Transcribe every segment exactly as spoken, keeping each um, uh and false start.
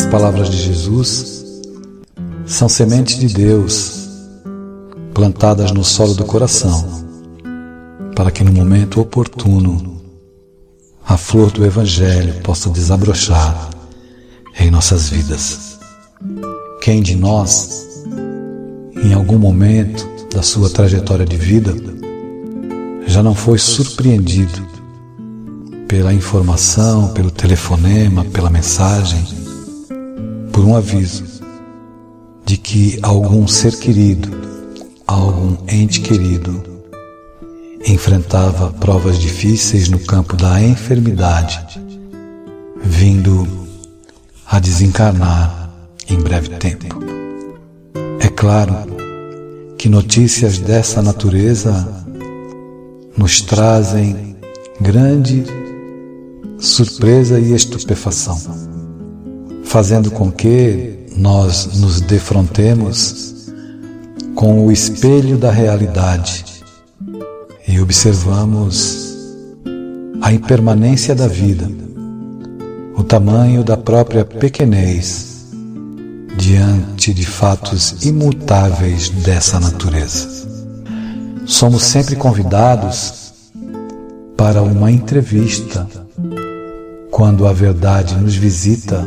palavras de Jesus são sementes de Deus plantadas no solo do coração, para que no momento oportuno a flor do Evangelho possa desabrochar em nossas vidas. Quem de nós, em algum momento da sua trajetória de vida, já não foi surpreendido pela informação, pelo telefonema, pela mensagem, por um aviso de que algum ser querido, algum ente querido, enfrentava provas difíceis no campo da enfermidade, vindo a desencarnar em breve tempo. É claro que notícias dessa natureza nos trazem grande surpresa e estupefação, fazendo com que nós nos defrontemos com o espelho da realidade e observamos a impermanência da vida, o tamanho da própria pequenez diante de fatos imutáveis dessa natureza. Somos sempre convidados para uma entrevista quando a verdade nos visita,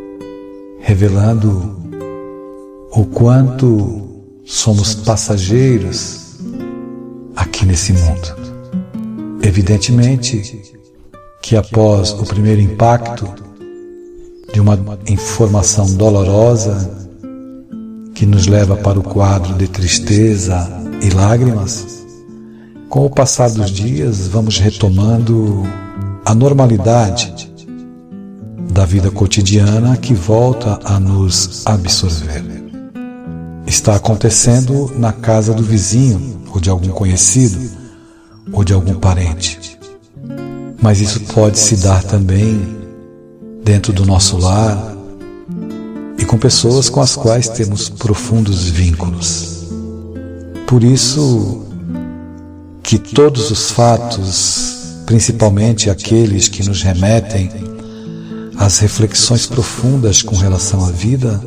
revelando o quanto somos passageiros aqui nesse mundo. Evidentemente que após o primeiro impacto de uma informação dolorosa que nos leva para o quadro de tristeza e lágrimas, com o passar dos dias vamos retomando a normalidade da vida cotidiana que volta a nos absorver. Está acontecendo na casa do vizinho, ou de algum conhecido, ou de algum parente. Mas isso pode se dar também dentro do nosso lar e com pessoas com as quais temos profundos vínculos. Por isso que todos os fatos, principalmente aqueles que nos remetem às reflexões profundas com relação à vida,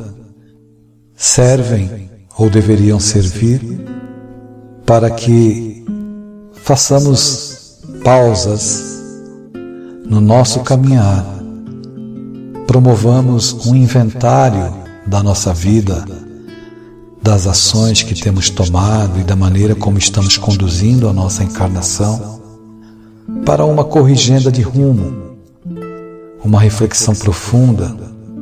servem ou deveriam servir para que façamos pausas no nosso caminhar, promovamos um inventário da nossa vida, das ações que temos tomado e da maneira como estamos conduzindo a nossa encarnação, para uma corrigenda de rumo, uma reflexão profunda,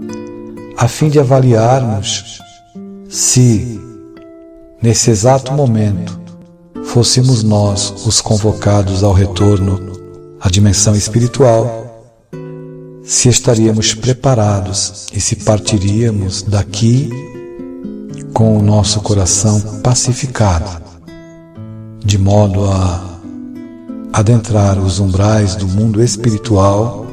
a fim de avaliarmos se, nesse exato momento, fôssemos nós os convocados ao retorno à dimensão espiritual, se estaríamos preparados e se partiríamos daqui com o nosso coração pacificado, de modo a adentrar os umbrais do mundo espiritual